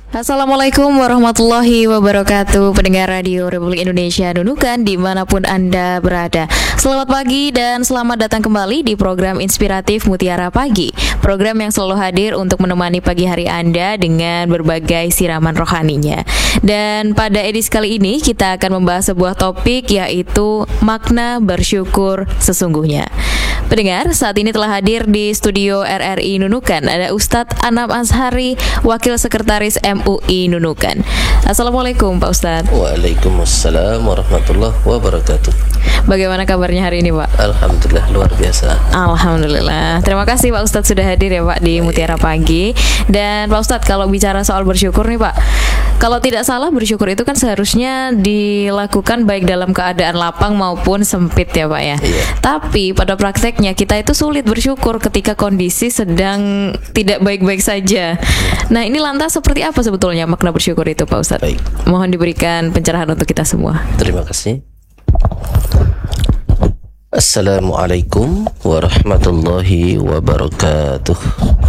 Assalamualaikum warahmatullahi wabarakatuh. Pendengar Radio Republik Indonesia Nunukan dimanapun Anda berada, selamat pagi dan selamat datang kembali di program inspiratif Mutiara Pagi. Program yang selalu hadir untuk menemani pagi hari Anda dengan berbagai siraman rohaninya. Dan pada edisi kali ini kita akan membahas sebuah topik, yaitu makna bersyukur sesungguhnya. Pendengar, saat ini telah hadir di studio RRI Nunukan ada Ustadz Anam Azhari, Wakil Sekretaris MUI Nunukan. Assalamualaikum Pak Ustadz. Waalaikumsalam warahmatullahi wabarakatuh. Bagaimana kabarnya hari ini Pak? Alhamdulillah, luar biasa. Alhamdulillah. Terima kasih Pak Ustadz sudah hadir ya Pak di Mutiara Pagi. Dan Pak Ustadz, kalau bicara soal bersyukur nih Pak, kalau tidak salah bersyukur itu kan seharusnya dilakukan baik dalam keadaan lapang maupun sempit ya Pak ya. Iya. Tapi pada prakteknya kita itu sulit bersyukur ketika kondisi sedang tidak baik-baik saja. Nah, ini lantas seperti apa sebetulnya makna bersyukur itu Pak Ustadz? Baik. Mohon diberikan pencerahan untuk kita semua. Terima kasih. Assalamualaikum warahmatullahi wabarakatuh.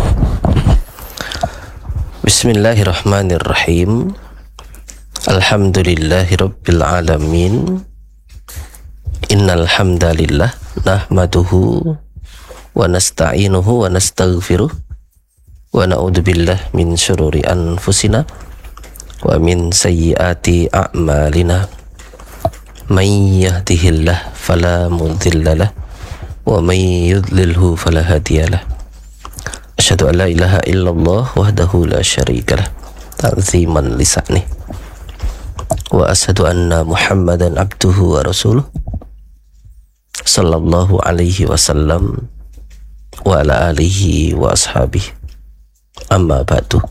Bismillahirrahmanirrahim. Alhamdulillahi rabbil alamin. Innal hamdalillah nahmaduhu wa nasta'inuhu wa nastaghfiruh wa na'udzu billahi min syururi anfusina wa min sayyiati a'malina. May yahdihillahu fala mudilla lahu wa may yudlilhu fala hadiyalah. Asyhadu an la ilaha illallah wahdahu la syarika lah ta'ziman li sa'nih wa asyhadu anna Muhammadan abduhu wa rasuluh sallallahu alaihi wasallam wa ala alihi wa ashabihi. Amma ba'du.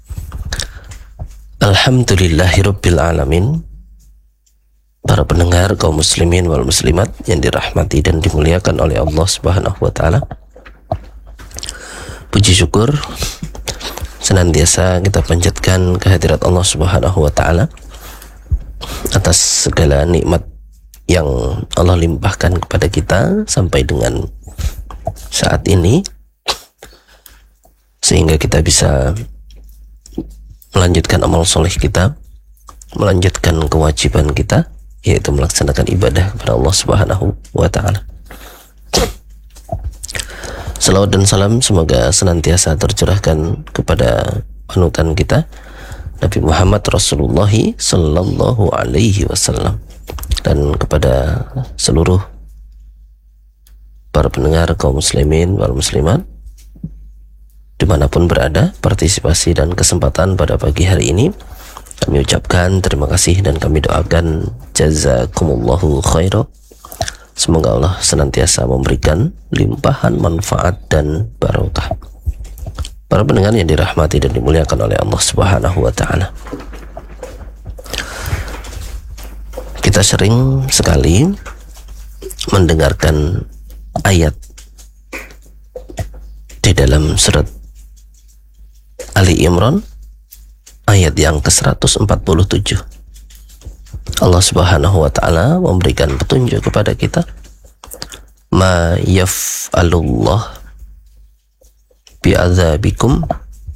Alhamdulillahi rabbil alamin. Para pendengar, kaum muslimin wal muslimat yang dirahmati dan dimuliakan oleh Allah Subhanahu wa taala. Puji syukur senantiasa kita panjatkan kehadirat Allah Subhanahu wa taala atas segala nikmat yang Allah limpahkan kepada kita sampai dengan saat ini, sehingga kita bisa melanjutkan amal soleh kita, melanjutkan kewajiban kita, yaitu melaksanakan ibadah kepada Allah Subhanahu wa taala. Salawat dan salam semoga senantiasa tercurahkan kepada panutan kita Nabi Muhammad Rasulullah sallallahu alaihi wasallam, dan kepada seluruh para pendengar kaum muslimin wal muslimat dimanapun berada. Partisipasi dan kesempatan pada pagi hari ini kami ucapkan terima kasih dan kami doakan jazakumullahu khairan. Semoga Allah senantiasa memberikan limpahan manfaat dan barokah. Para pendengar yang dirahmati dan dimuliakan oleh Allah Subhanahu wa taala, kita sering sekali mendengarkan ayat di dalam surat Ali Imran ayat yang ke-147. Allah Subhanahu wa taala memberikan petunjuk kepada kita, ma yaf'alullah bi'adzabikum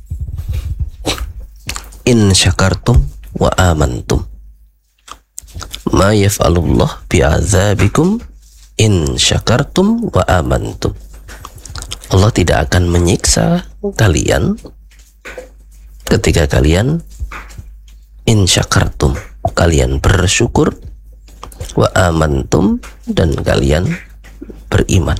in syakartum wa amantum. Ma yaf'alullah bi'adzabikum in syakartum wa amantum. Allah tidak akan menyiksa kalian ketika kalian in syakartum, kalian bersyukur, wa amantum, dan kalian beriman.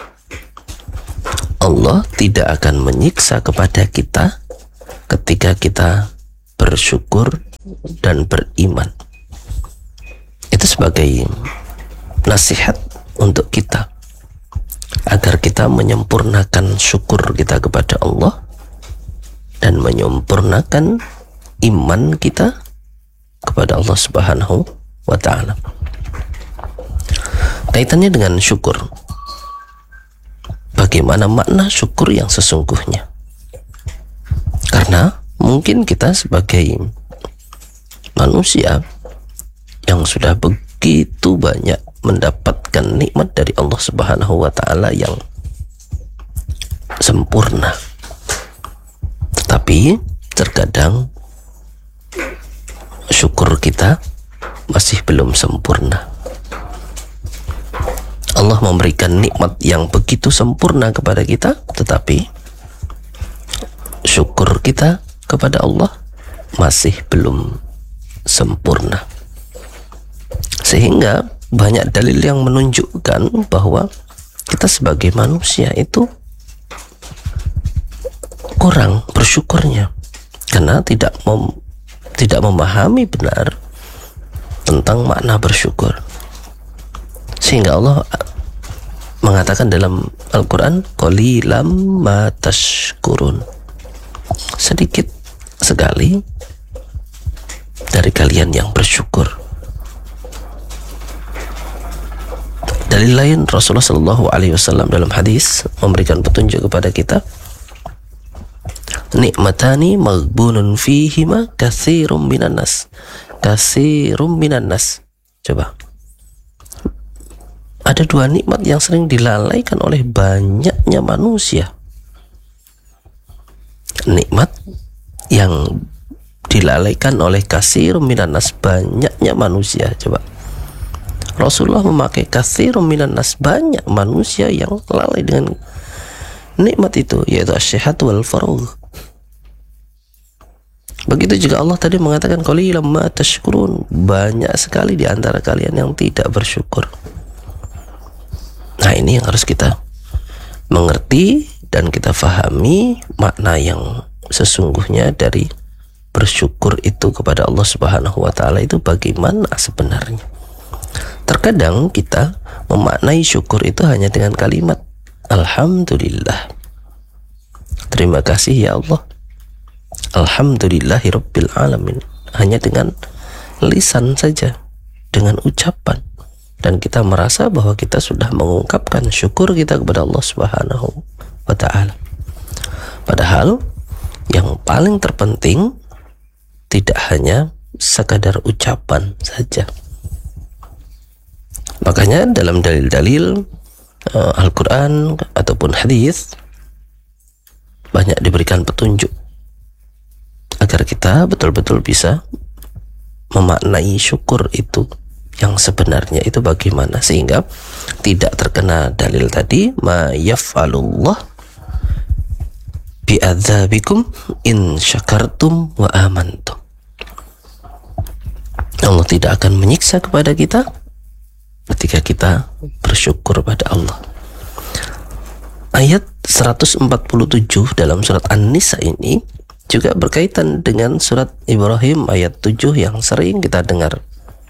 Allah tidak akan menyiksa kepada kita ketika kita bersyukur dan beriman. Itu sebagai nasihat untuk kita agar kita menyempurnakan syukur kita kepada Allah dan menyempurnakan iman kita kepada Allah Subhanahu wa ta'ala. Kaitannya dengan syukur, bagaimana makna syukur yang sesungguhnya? Karena mungkin kita sebagai manusia yang sudah begitu banyak mendapatkan nikmat dari Allah Subhanahu wa ta'ala yang sempurna, tetapi terkadang syukur kita masih belum sempurna. Allah memberikan nikmat yang begitu sempurna kepada kita, tetapi syukur kita kepada Allah masih belum sempurna. Sehingga banyak dalil yang menunjukkan bahwa kita sebagai manusia itu kurang bersyukurnya karena tidak memahami benar tentang makna bersyukur. Sehingga Allah mengatakan dalam Al-Quran, qalilam ma tashkurun, sedikit sekali dari kalian yang bersyukur. Dalil lain, Rasulullah SAW dalam hadis memberikan petunjuk kepada kita, nikmatani maghbunun fihima katsirum minan nas. Coba, ada dua nikmat yang sering dilalaikan oleh banyaknya manusia. Nikmat yang dilalaikan oleh katsirum minan nas, banyaknya manusia. Coba, Rasulullah memakai katsirum minan nas, banyak manusia yang lalai dengan nikmat itu, yaitu as-sihat wal faragh. Begitu juga Allah tadi mengatakan qalilam ma tashkurun, banyak sekali di antara kalian yang tidak bersyukur. Nah, ini yang harus kita mengerti dan kita fahami makna yang sesungguhnya dari bersyukur itu kepada Allah Subhanahu wa taala itu bagaimana sebenarnya. Terkadang kita memaknai syukur itu hanya dengan kalimat alhamdulillah, terima kasih ya Allah, alhamdulillahirabbil alamin, hanya dengan lisan saja, dengan ucapan, dan kita merasa bahwa kita sudah mengungkapkan syukur kita kepada Allah Subhanahu wa taala. Padahal yang paling terpenting tidak hanya sekadar ucapan saja. Makanya dalam dalil-dalil Al-Quran ataupun hadis banyak diberikan petunjuk agar kita betul-betul bisa memaknai syukur itu yang sebenarnya itu bagaimana, sehingga tidak terkena dalil tadi ma yaf'alullah bi'adzabikum in syakartum wa amantum. Allah tidak akan menyiksa kepada kita ketika kita bersyukur pada Allah. Ayat 147 dalam surat An-Nisa ini juga berkaitan dengan surat Ibrahim ayat 7 yang sering kita dengar.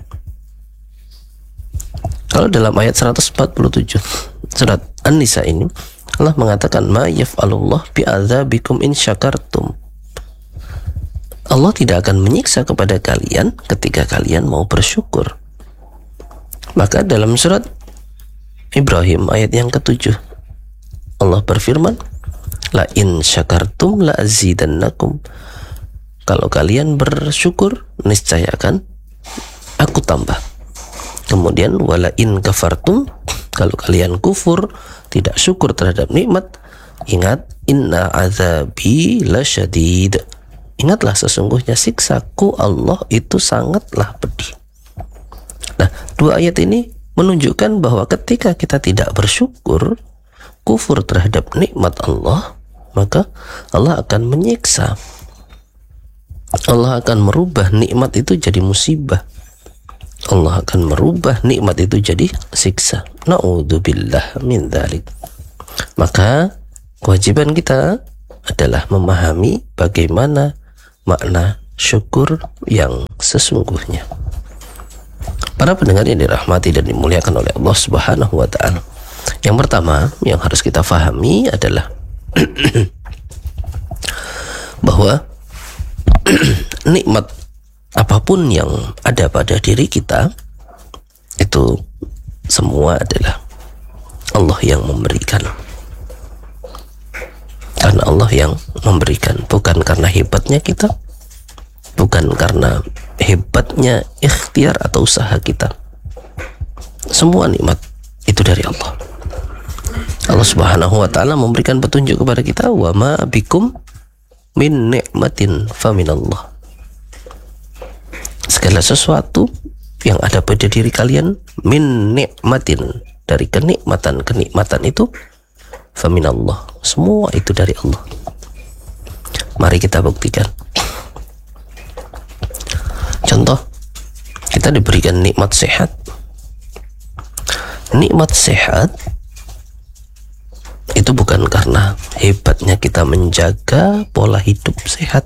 Kalau dalam ayat 147 surat An-Nisa ini, Allah mengatakan ma yaf'alullah bi'adzabikum in syakartum. Allah tidak akan menyiksa kepada kalian ketika kalian mau bersyukur. Maka dalam surat Ibrahim ayat yang ke-7 Allah berfirman, la in syakartum la azidannakum. Kalau kalian bersyukur, niscaya akan aku tambah. Kemudian wala in kafartum, kalau kalian kufur, tidak syukur terhadap nikmat, ingat inna azabi lasyadid. Ingatlah sesungguhnya siksaku Allah itu sangatlah pedih. Nah, dua ayat ini menunjukkan bahwa ketika kita tidak bersyukur, kufur terhadap nikmat Allah, maka Allah akan menyiksa. Allah akan merubah nikmat itu jadi musibah. Allah akan merubah nikmat itu jadi siksa. Na'udzubillah min dzalik. Maka kewajiban kita adalah memahami bagaimana makna syukur yang sesungguhnya. Para pendengar yang dirahmati dan dimuliakan oleh Allah Subhanahu wa taala. Yang pertama yang harus kita fahami adalah bahwa nikmat apapun yang ada pada diri kita itu semua adalah Allah yang memberikan. Karena Allah yang memberikan, bukan karena hebatnya kita, bukan karena hebatnya ikhtiar atau usaha kita. Semua nikmat itu dari Allah. Allah Subhanahu wa taala memberikan petunjuk kepada kita, wa ma bikum min ni'matin faminallah. segala sesuatu yang ada pada diri kalian min nikmatin, dari kenikmatan itu faminallah, semua itu dari Allah. Mari kita buktikan. Contoh, kita diberikan nikmat sehat. Nikmat sehat itu bukan karena hebatnya kita menjaga pola hidup sehat.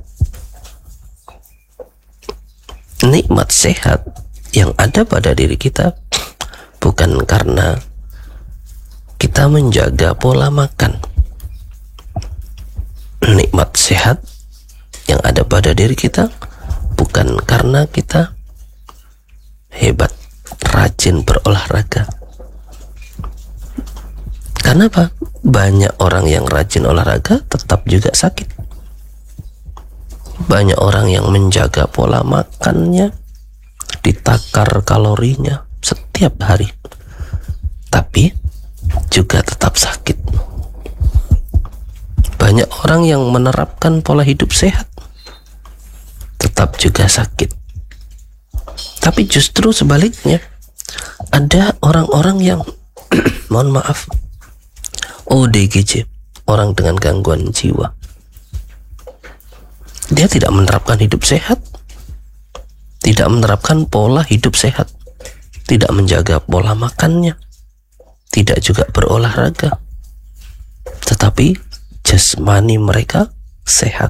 Nikmat sehat yang ada pada diri kita bukan karena kita menjaga pola makan. Nikmat sehat yang ada pada diri kita bukan karena kita hebat, rajin berolahraga. Karena apa? Banyak orang yang rajin olahraga tetap juga sakit. Banyak orang yang menjaga pola makannya, ditakar kalorinya setiap hari, tapi juga tetap sakit. Banyak orang yang menerapkan pola hidup sehat, tetap juga sakit. Tapi justru sebaliknya, ada orang-orang yang mohon maaf, ODGJ, orang dengan gangguan jiwa. Dia tidak menerapkan hidup sehat, tidak menerapkan pola hidup sehat, tidak menjaga pola makannya, tidak juga berolahraga, tetapi jasmani mereka sehat.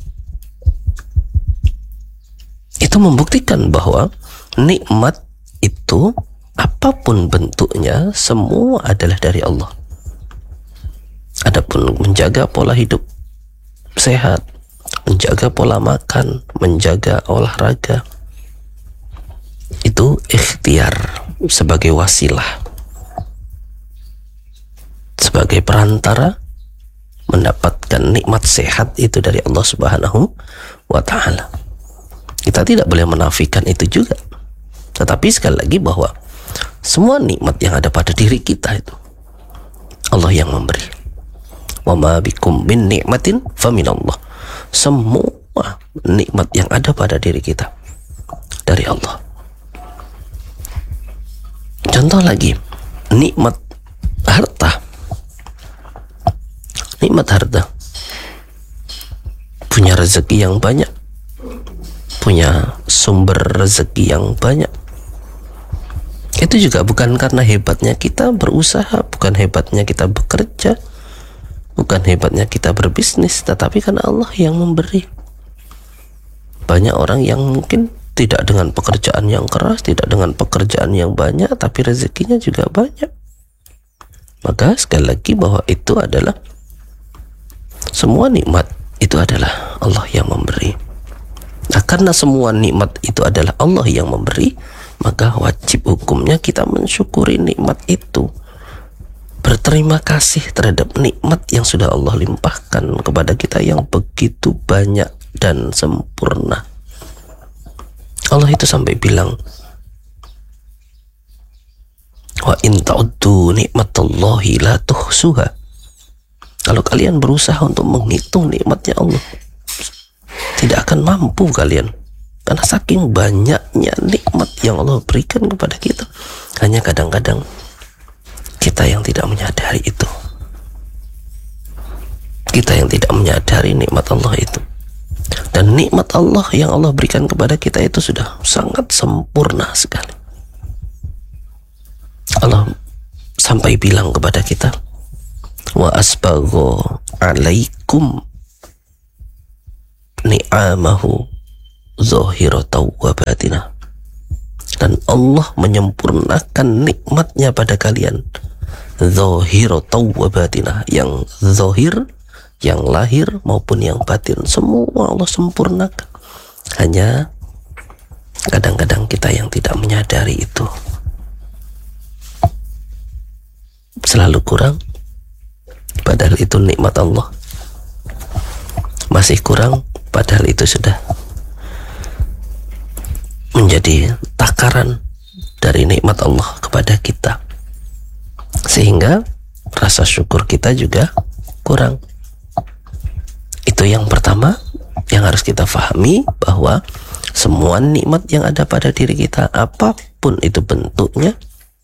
Itu membuktikan bahwa nikmat itu apapun bentuknya semua adalah dari Allah. Adapun menjaga pola hidup sehat, menjaga pola makan, menjaga olahraga, itu ikhtiar sebagai wasilah, sebagai perantara mendapatkan nikmat sehat itu dari Allah Subhanahu wa Ta'ala. Kita tidak boleh menafikan itu juga, tetapi sekali lagi bahwa semua nikmat yang ada pada diri kita itu Allah yang memberi. Wa ma bikum min nikmatin faminallah. Semua nikmat yang ada pada diri kita dari Allah. Contoh lagi, nikmat harta. Nikmat harta, punya rezeki yang banyak, punya sumber rezeki yang banyak. Itu juga bukan karena hebatnya kita berusaha, bukan hebatnya kita bekerja, bukan hebatnya kita berbisnis, tetapi karena Allah yang memberi. Banyak orang yang mungkin tidak dengan pekerjaan yang keras, tidak dengan pekerjaan yang banyak, tapi rezekinya juga banyak. Maka sekali lagi bahwa itu adalah semua nikmat itu adalah Allah yang memberi. Nah, karena semua nikmat itu adalah Allah yang memberi, maka wajib hukumnya kita mensyukuri nikmat itu, berterima kasih terhadap nikmat yang sudah Allah limpahkan kepada kita yang begitu banyak dan sempurna. Allah itu sampai bilang, wa in ta'uddu nikmatallahi la tuhsuha. Kalau kalian berusaha untuk menghitung nikmatnya Allah, tidak akan mampu kalian, karena saking banyaknya nikmat yang Allah berikan kepada kita. Hanya kadang-kadang kita yang tidak menyadari itu, kita yang tidak menyadari nikmat Allah itu. Dan nikmat Allah yang Allah berikan kepada kita itu sudah sangat sempurna sekali. Allah sampai bilang kepada kita, wa asbagha alaikum ni'amahu zahiratan wa batinah. Dan Allah menyempurnakan nikmatnya pada kalian zahiratan wa batinah, yang zahir, yang lahir maupun yang batin, semua Allah sempurnakan. Hanya kadang-kadang kita yang tidak menyadari itu, selalu kurang, padahal itu nikmat Allah. Masih kurang, padahal itu sudah menjadi takaran dari nikmat Allah kepada kita, sehingga rasa syukur kita juga kurang. Itu yang pertama yang harus kita pahami, bahwa semua nikmat yang ada pada diri kita, apapun itu bentuknya,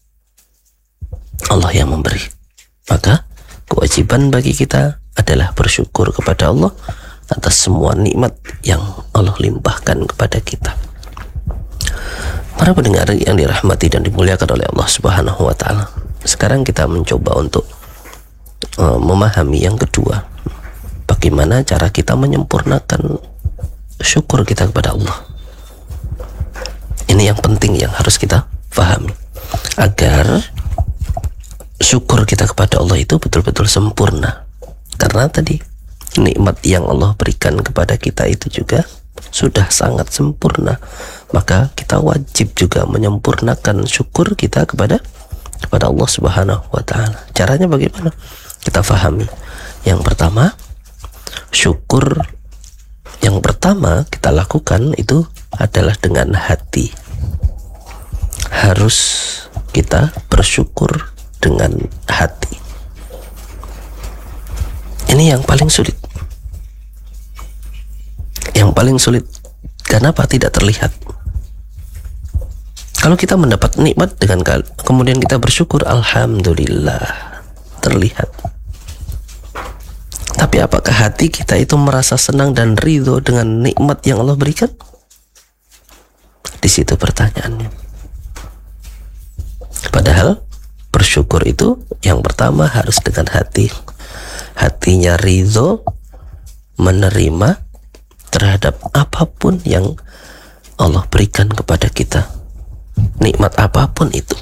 Allah yang memberi. Maka kewajiban bagi kita adalah bersyukur kepada Allah atas semua nikmat yang Allah limpahkan kepada kita. Para pendengar yang dirahmati dan dimuliakan oleh Allah Subhanahu wa taala. Sekarang kita mencoba untuk memahami yang kedua. Bagaimana cara kita menyempurnakan syukur kita kepada Allah. Ini yang penting yang harus kita pahami, agar syukur kita kepada Allah itu betul-betul sempurna. Karena tadi nikmat yang Allah berikan kepada kita itu juga sudah sangat sempurna. Maka kita wajib juga menyempurnakan syukur kita kepada Allah Subhanahu wa taala. Caranya bagaimana? Kita pahami. Yang pertama, syukur yang pertama kita lakukan itu adalah dengan hati. Harus kita bersyukur dengan hati. Ini yang paling sulit. Yang paling sulit. Kenapa? Tidak terlihat. Kalau kita mendapat nikmat dengan kemudian kita bersyukur, alhamdulillah, terlihat. Tapi apakah hati kita itu merasa senang dan ridho dengan nikmat yang Allah berikan? Di situ pertanyaannya. Padahal bersyukur itu yang pertama harus dengan hati. Hatinya ridho menerima terhadap apapun yang Allah berikan kepada kita, nikmat apapun itu.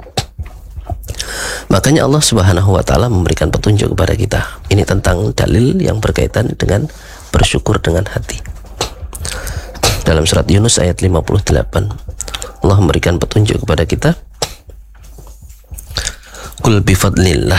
Makanya Allah Subhanahu wa taala memberikan petunjuk kepada kita. Ini tentang dalil yang berkaitan dengan bersyukur dengan hati. Dalam surat Yunus ayat 58, Allah memberikan petunjuk kepada kita. Qul bifadlillah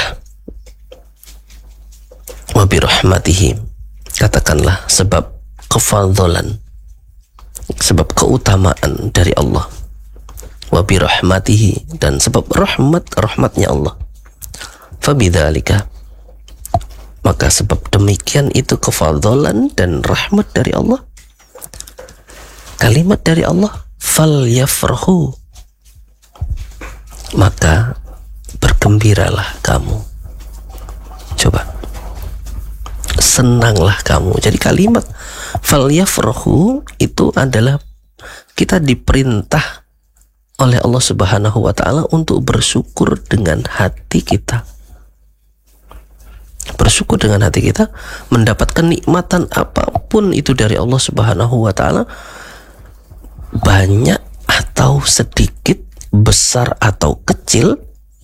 wa birahmatihi. Katakanlah sebab kefadlan, sebab keutamaan dari Allah, wa birahmatihi, dan sebab rahmatnya Allah, fabidzalika, maka sebab demikian itu kefadlan dan rahmat dari Allah, kalimat dari Allah, falyafrahu, maka bergembiralah kamu. Coba, senanglah kamu. Jadi kalimat falyafrahu itu adalah kita diperintah oleh Allah Subhanahu wa taala untuk bersyukur dengan hati kita. Bersyukur dengan hati kita, mendapatkan nikmatan apapun itu dari Allah Subhanahu wa taala, banyak atau sedikit, besar atau kecil,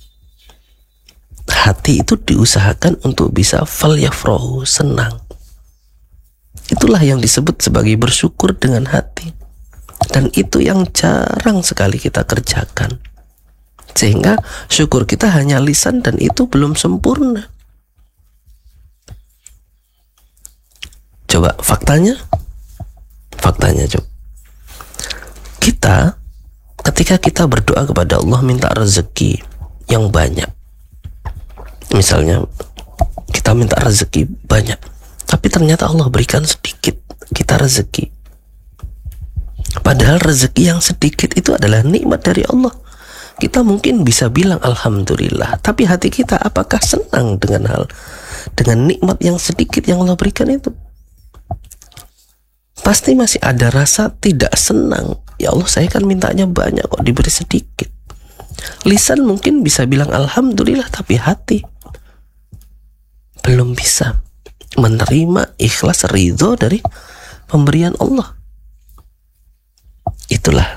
hati itu diusahakan untuk bisa falyafrahu, senang. Itulah yang disebut sebagai bersyukur dengan hati. Dan itu yang jarang sekali kita kerjakan. Sehingga syukur kita hanya lisan dan itu belum sempurna. Coba faktanya coba. Kita ketika kita berdoa kepada Allah minta rezeki yang banyak. Misalnya kita minta rezeki banyak, tapi ternyata Allah berikan sedikit kita rezeki. Padahal rezeki yang sedikit itu adalah nikmat dari Allah. Kita mungkin bisa bilang alhamdulillah, tapi hati kita apakah senang dengan nikmat yang sedikit yang Allah berikan itu? Pasti masih ada rasa tidak senang. Ya Allah, saya kan mintanya banyak kok diberi sedikit. Lisan mungkin bisa bilang alhamdulillah, tapi hati belum bisa menerima ikhlas ridho dari pemberian Allah. Itulah